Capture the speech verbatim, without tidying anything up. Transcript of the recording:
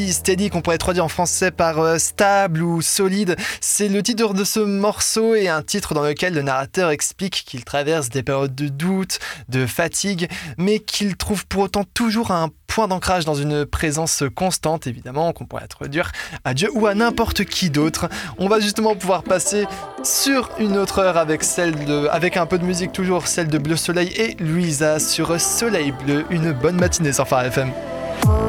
Steady, qu'on pourrait traduire en français par euh, stable ou solide, c'est le titre de ce morceau et un titre dans lequel le narrateur explique qu'il traverse des périodes de doute, de fatigue, mais qu'il trouve pour autant toujours un point d'ancrage dans une présence constante, évidemment, qu'on pourrait traduire à Dieu ou à n'importe qui d'autre. On va justement pouvoir passer sur une autre heure avec celle de, avec un peu de musique toujours, celle de Bleu Soleil et Louisa sur Soleil Bleu. Une bonne matinée sur Phare F M.